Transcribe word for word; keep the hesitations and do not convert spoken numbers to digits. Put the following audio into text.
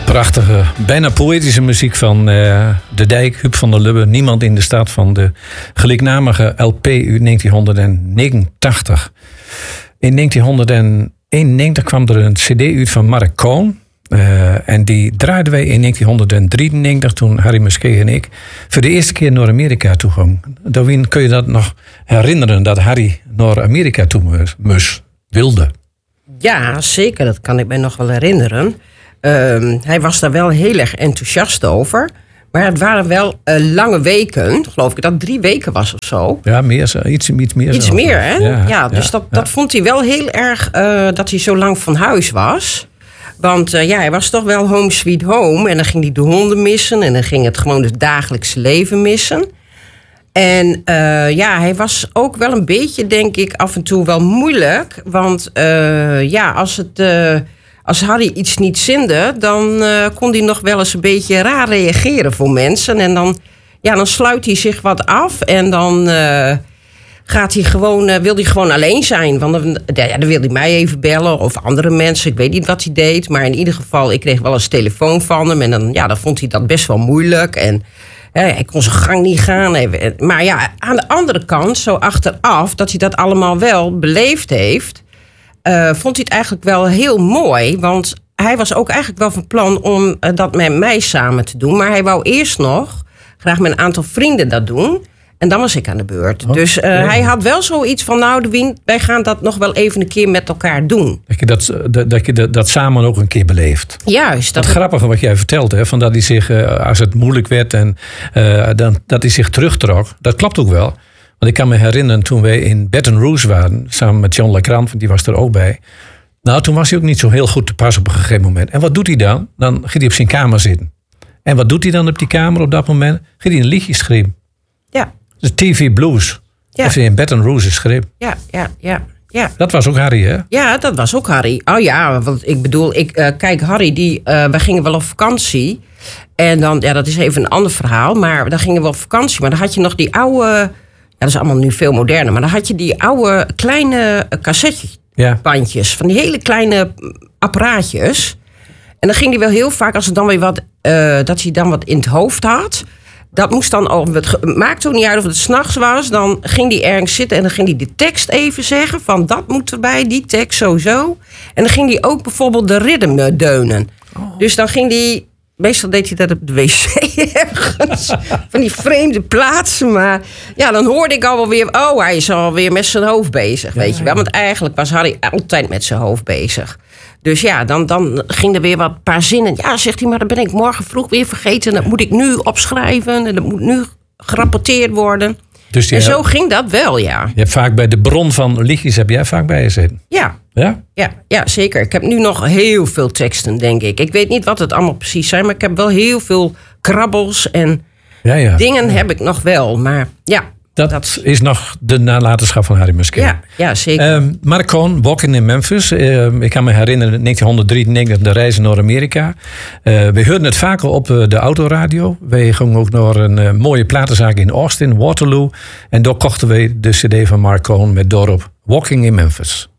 Prachtige, bijna poëtische muziek van uh, De Dijk, Huub van der Lubbe. Niemand in de stad van de gelijknamige L P uit negentien negenentachtig. In negentien eenennegentig kwam er een cd uit van Mark Cohn. Uh, en die draaiden wij in negentien drieënnegentig, toen Harry Muskee en ik voor de eerste keer naar Amerika toe gingen. Daarin kun je dat nog herinneren, dat Harry naar Amerika toe moest, wilde. Ja, zeker. Dat kan ik me nog wel herinneren. Uh, hij was daar wel heel erg enthousiast over. Maar het waren wel uh, lange weken. Geloof ik dat het drie weken was of zo. Ja, meer, iets, iets meer. Iets zo. meer, hè? Ja, ja dus ja, dat, ja. dat vond hij wel heel erg, uh, dat hij zo lang van huis was. Want uh, ja, hij was toch wel home sweet home. En dan ging hij de honden missen. En dan ging het gewoon het dagelijkse leven missen. En uh, ja, hij was ook wel een beetje, denk ik, af en toe wel moeilijk. Want uh, ja, als, het, uh, als Harry iets niet zinde, dan uh, kon hij nog wel eens een beetje raar reageren voor mensen. En dan, ja, dan sluit hij zich wat af en dan uh, gaat hij gewoon, uh, wil hij gewoon alleen zijn. Want dan, ja, dan wil hij mij even bellen of andere mensen. Ik weet niet wat hij deed, maar in ieder geval, ik kreeg wel eens telefoon van hem. En dan, ja, dan vond hij dat best wel moeilijk en... hij kon zijn gang niet gaan. Maar ja, aan de andere kant, zo achteraf, dat hij dat allemaal wel beleefd heeft, Uh, vond hij het eigenlijk wel heel mooi. Want hij was ook eigenlijk wel van plan om uh, dat met mij samen te doen. Maar hij wou eerst nog graag met een aantal vrienden dat doen. En dan was ik aan de beurt. Oh, dus uh, ja. hij had wel zoiets van, nou, Dewien, wij gaan dat nog wel even een keer met elkaar doen. Dat je dat, dat, dat, je dat, dat samen ook een keer beleeft. Juist. Dat het grappige wat jij vertelt, hè, van dat hij zich, uh, als het moeilijk werd en uh, dan, dat hij zich terugtrok. Dat klopt ook wel. Want ik kan me herinneren toen wij in Baton Rouge waren, samen met John LeGrand, want die was er ook bij. Nou, toen was hij ook niet zo heel goed te pas op een gegeven moment. En wat doet hij dan? Dan gaat hij op zijn kamer zitten. En wat doet hij dan op die kamer op dat moment? Gaat hij een liedje schrijven. Ja. De T V Blues. Ja. Heeft hij in Baton Rouge geschreven. Ja, ja, ja. Ja. Dat was ook Harry, hè? Ja, dat was ook Harry. Oh ja, want ik bedoel, ik, uh, kijk, Harry, die, uh, we gingen wel op vakantie. En dan, ja, dat is even een ander verhaal. Maar dan gingen we op vakantie. Maar dan had je nog die oude, ja, dat is allemaal nu veel moderner. Maar dan had je die oude kleine cassettebandjes. Ja. Van die hele kleine apparaatjes. En dan ging hij wel heel vaak, als het dan weer wat, uh, dat hij dan wat in het hoofd had. Dat moest dan al, het maakte ook niet uit of het 's nachts was. Dan ging hij ergens zitten en dan ging hij de tekst even zeggen. Van dat moet erbij, die tekst sowieso. En dan ging hij ook bijvoorbeeld de ritme deunen. Oh. Dus dan ging hij, meestal deed hij dat op de wc ergens. Van die vreemde plaatsen. Maar ja, dan hoorde ik al wel weer, oh, hij is alweer met zijn hoofd bezig. Weet ja, je wel, want eigenlijk was Harry altijd met zijn hoofd bezig. Dus ja, dan, dan ging er weer wat paar zinnen. Ja, zegt hij, maar dat ben ik morgen vroeg weer vergeten. Dat moet ik nu opschrijven. En dat moet nu gerapporteerd worden. Dus en zo hebt, ging dat wel, ja. Je hebt vaak bij de bron van liedjes heb jij vaak bij gezeten. Ja. Ja? Ja, ja, zeker. Ik heb nu nog heel veel teksten, denk ik. Ik weet niet wat het allemaal precies zijn, maar ik heb wel heel veel krabbels en ja, ja. dingen ja. heb ik nog wel. Maar ja. Dat, dat is nog de nalatenschap van Harry Muskee. Ja, ja, zeker. Um, Mark Cohn, Walking in Memphis. Uh, ik kan me herinneren, negentien drieënnegentig, de reizen naar Amerika. Uh, we hoorden het vaker op uh, de autoradio. Wij gingen ook naar een uh, mooie platenzaak in Austin, Waterloo. En daar kochten we de cd van Mark Cohn met daarop Walking in Memphis.